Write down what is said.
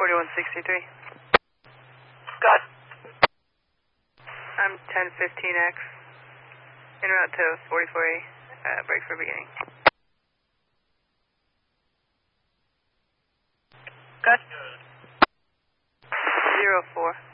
4163. Gus. I'm 1015X. En route to 44A. Break for beginning. Gus. 04.